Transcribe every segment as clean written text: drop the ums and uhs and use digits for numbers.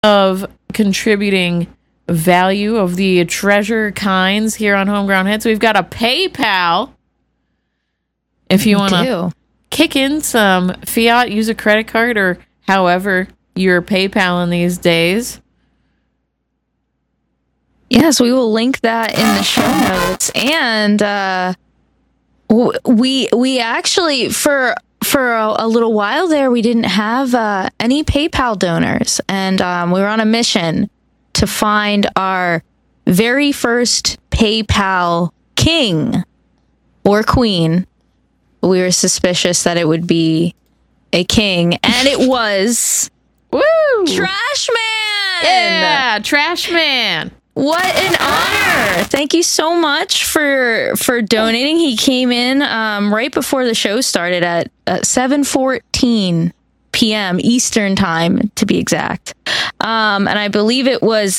of contributing value of the treasure kinds here on Homegrown Hits. We've got a PayPal. If you want to kick in some fiat, use a credit card, or however you're PayPal in these days. Yes, we will link that in the show notes. And we actually, for a little while there, we didn't have any PayPal donors. And we were on a mission to find our very first PayPal king or queen. We were suspicious that it would be a king, and it was Trash Man! Yeah, Trash Man! What an honor! Thank you so much for donating. He came in right before the show started at 7:14 p.m. Eastern time, to be exact. And I believe it was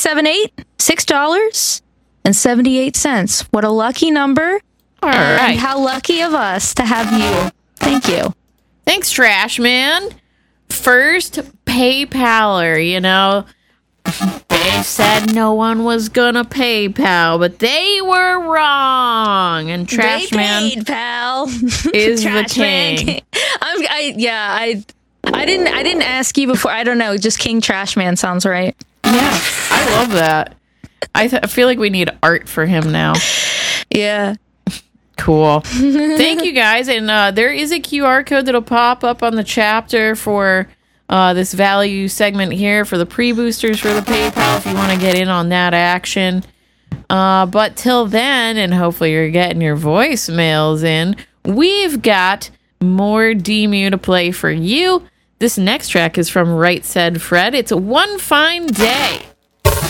$6.78. What a lucky number. All right. And how lucky of us to have you. Thank you. Thanks, Trash Man. First PayPaler, you know. They said no one was gonna PayPal, but they were wrong. And Trash Man paid, pal. is the king. I didn't ask you before. I don't know. Just King Trash Man sounds right. Yeah, I love that. I feel like we need art for him now. Yeah. Cool. Thank you, guys. And there is a QR code that'll pop up on the chapter for this value segment here for the pre-boosters for the PayPal if you want to get in on that action. But till then, and hopefully you're getting your voicemails in, we've got more DMU to play for you. This next track is from Right Said Fred. It's One Fine Day.